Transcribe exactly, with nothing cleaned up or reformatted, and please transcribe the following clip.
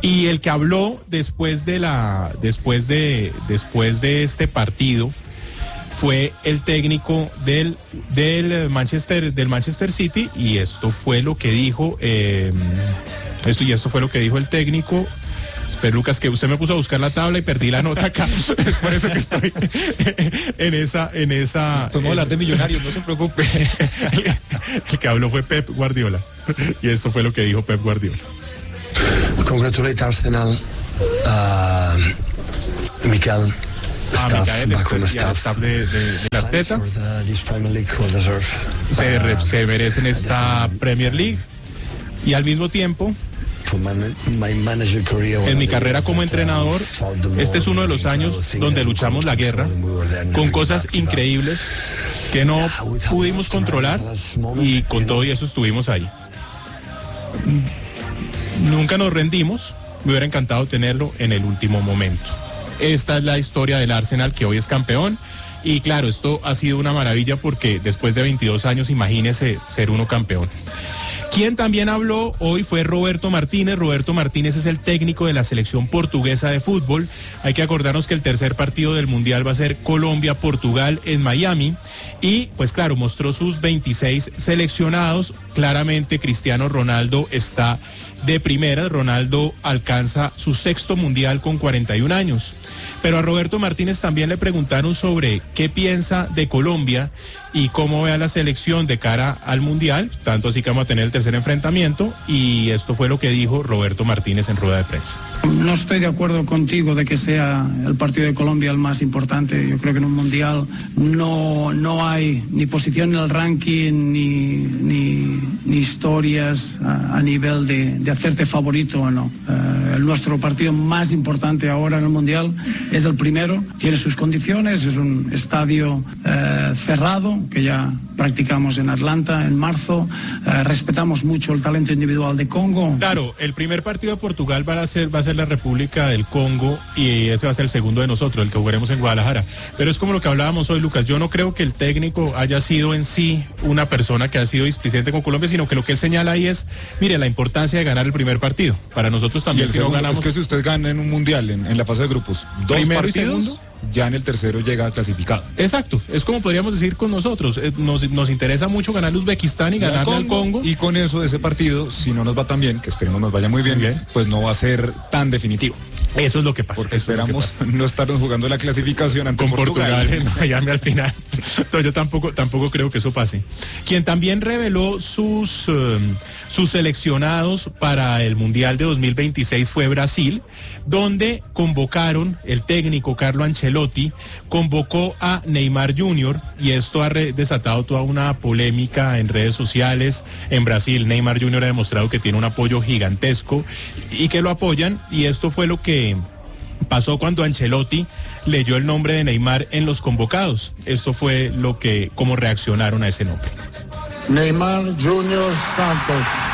Y el que habló después de la, después de, después de este partido fue el técnico del, del Manchester, del Manchester City, y esto fue lo que dijo, eh, esto y esto fue lo que dijo el técnico. Pero Lucas, que usted me puso a buscar la tabla y perdí la nota acá. Es por eso que estoy en esa, en esa. Podemos hablar de Millonarios, no se preocupe. El, el que habló fue Pep Guardiola. Y esto fue lo que dijo Pep Guardiola. Congratulate Arsenal, uh, Mikel. Ah, Mikel, el staff de, de, de la Arteta. Se, re, se merecen esta Premier League. Y al mismo tiempo, en mi carrera como entrenador, este es uno de los años donde luchamos la guerra con cosas increíbles que no pudimos controlar, y con todo y eso estuvimos ahí. Nunca nos rendimos, me hubiera encantado tenerlo en el último momento. Esta es la historia del Arsenal, que hoy es campeón, y claro, esto ha sido una maravilla porque después de veintidós años, imagínese ser uno campeón. Quien también habló hoy fue Roberto Martínez. Roberto Martínez es el técnico de la selección portuguesa de fútbol. Hay que acordarnos que el tercer partido del Mundial va a ser Colombia-Portugal en Miami. Y pues claro, mostró sus veintiséis seleccionados. Claramente Cristiano Ronaldo está de primera. Ronaldo alcanza su sexto Mundial con cuarenta y un años. Pero a Roberto Martínez también le preguntaron sobre qué piensa de Colombia y cómo ve a la selección de cara al Mundial, tanto así que vamos a tener el tercer enfrentamiento, y esto fue lo que dijo Roberto Martínez en rueda de prensa. No estoy de acuerdo contigo de que sea el partido de Colombia el más importante. Yo creo que en un Mundial no, no hay ni posición en el ranking, ni, ni, ni historias a, a nivel de, de hacerte favorito o no. Uh, el nuestro partido más importante ahora en el Mundial es el primero, tiene sus condiciones, es un estadio uh, cerrado, que ya practicamos en Atlanta en marzo. Uh, respetamos mucho el talento individual de Congo. Claro, el primer partido de Portugal va a ser, va a ser la República del Congo, y ese va a ser el segundo de nosotros, el que jugaremos en Guadalajara. Pero es como lo que hablábamos hoy, Lucas. Yo no creo que el técnico haya sido en sí una persona que ha sido displicente con Colombia, sino que lo que él señala ahí es, mire, la importancia de ganar el primer partido. Para nosotros también, si no ganamos... Es que si usted gana en un mundial, en, en la fase de grupos, dos primero partidos, y segundo, ya en el tercero llega clasificado. Exacto, es como podríamos decir con nosotros. Nos, nos interesa mucho ganar Uzbekistán y ganar al Congo. Y con eso, ese partido, si no nos va tan bien, que esperemos nos vaya muy bien, bien, pues no va a ser tan definitivo. Eso es lo que pasa. Porque esperamos pasa. no estar jugando la clasificación ante con Portugal. Portugal en Miami al final. Entonces yo tampoco, tampoco creo que eso pase. Quien también reveló sus, um, sus seleccionados para el Mundial de dos mil veintiséis fue Brasil, donde convocaron, el técnico Carlo Ancelotti convocó a Neymar junior, y esto ha desatado toda una polémica en redes sociales en Brasil. Neymar junior ha demostrado que tiene un apoyo gigantesco y que lo apoyan, y esto fue lo que pasó cuando Ancelotti leyó el nombre de Neymar en los convocados. Esto fue lo que, cómo reaccionaron a ese nombre. Neymar junior Santos.